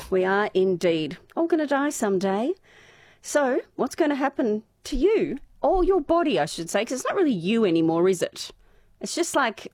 We are indeed all going to die someday. So what's going to happen to you, or your body, I should say, because it's not really you anymore, is it? It's just like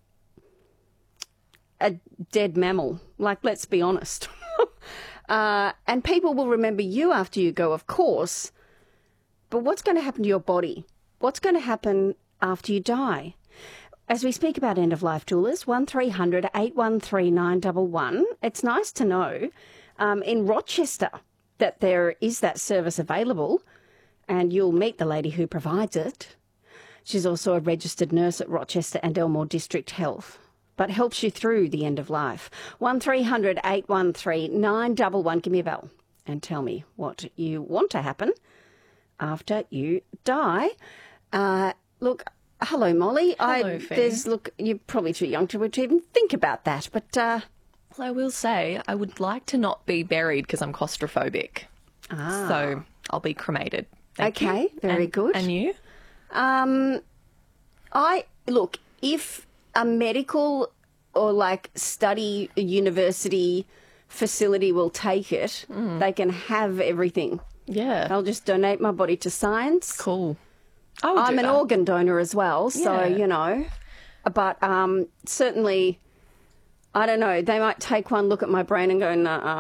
a dead mammal. Like, let's be honest. And people will remember you after you go, of course. But what's going to happen to your body? What's going to happen after you die? As we speak about end-of-life doulas, 1300 813 911, it's nice to know in Rochester that there is that service available, and you'll meet the lady who provides it. She's also a registered nurse at Rochester and Elmore District Health, but helps you through the end of life. 1300 813 911. Give me a bell and tell me what you want to happen after you die. Look, hello, Molly. Hello, Fee. Look, you're probably too young to even think about that, but well, I will say I would like to not be buried because I'm claustrophobic. So I'll be cremated. Thank okay, you. very good. And you? Look, if a medical or like study university facility will take it, they can have everything. Yeah. I'll just donate my body to science. Cool. I'm an organ donor as well, so, you know. But certainly, I don't know, they might take one look at my brain and go, nah.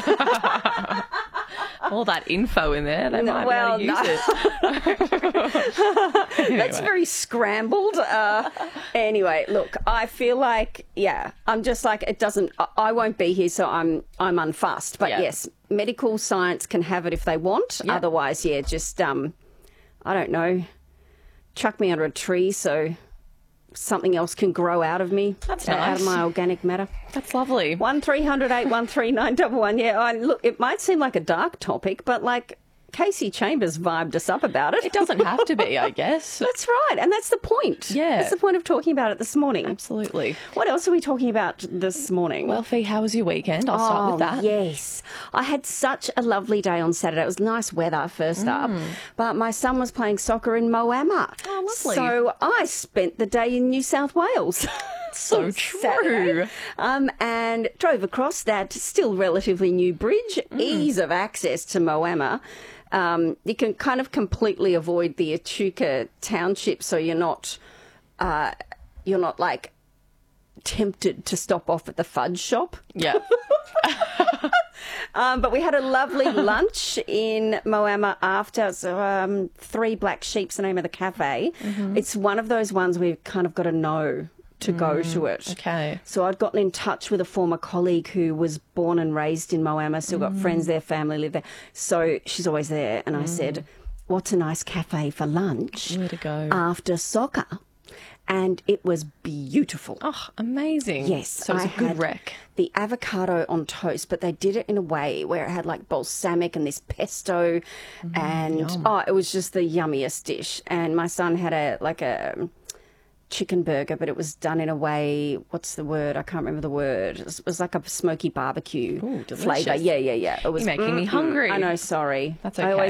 All that info in there, they might be able to use it. That's very scrambled. Anyway, look, I feel like, I'm just like, I won't be here, so I'm unfussed. But yes, medical science can have it if they want. Yeah. Otherwise, just, I don't know, chuck me under a tree so something else can grow out of me. That's out nice. of my organic matter. That's lovely. 1300 813 911. Yeah, look, it might seem like a dark topic, but like Casey Chambers vibed us up about it. It doesn't have to be, I guess. That's right, and that's the point. Yeah. That's the point of talking about it this morning. Absolutely. What else are we talking about this morning? Well, Fee, how was your weekend? I'll start with that. Yes. I had such a lovely day on Saturday. It was nice weather, first up. But my son was playing soccer in Moama. Oh, lovely. So I spent the day in New South Wales. So true. And drove across that still relatively new bridge. Ease of access to Moama. You can kind of completely avoid the Echuca township, so you're not like tempted to stop off at the fudge shop. Yeah. But we had a lovely lunch in Moama after. So, Three Black Sheep's the name of the cafe. It's one of those ones we've kind of got to know to go to it. Okay. So I'd gotten in touch with a former colleague who was born and raised in Moama, still got friends there, family live there. So she's always there. And I said, what's a nice cafe for lunch Where to go? after soccer? And it was beautiful. Oh, amazing. Yes. So it's a good rec. The avocado on toast, but they did it in a way where it had like balsamic and this pesto and, it was just the yummiest dish. And my son had a chicken burger, but it was done in a way, what's the word? I can't remember the word. It was like a smoky barbecue Ooh, delicious. flavour. Yeah. It was, You're making me hungry. I know, sorry. That's I always